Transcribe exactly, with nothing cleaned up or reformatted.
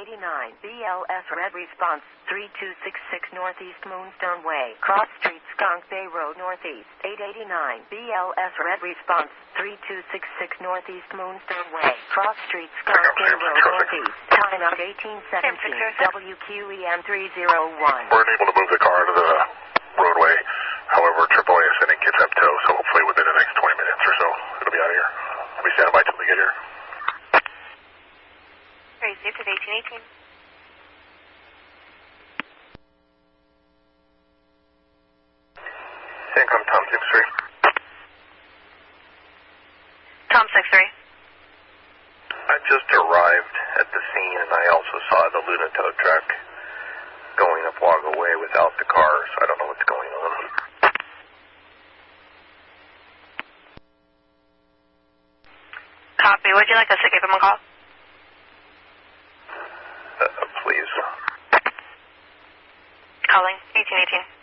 eighty-nine, B L S Red Response, three two six six Northeast Moonstone Way, Cross Street, Skunk Bay Road, Northeast, eight eighty-nine, B L S Red Response, three two six six Northeast Moonstone Way, Cross Street, Skunk Bay Road, Northeast, time out eighteen seventeen, W Q E M three oh one. We're unable to move the car to the roadway. However, triple A is sending kids up tow, so hopefully within the next twenty minutes or so, it'll be out of here. I'll be standing by till we get here. Very safe to eighteen eighteen. Income Tom six three. Tom six three. I just arrived at the scene and I also saw the Luna tow truck going up Wago Way without the car, so I don't know what's going on. Copy. Would you like us to give him a call? Uh, please. Calling eighteen eighteen.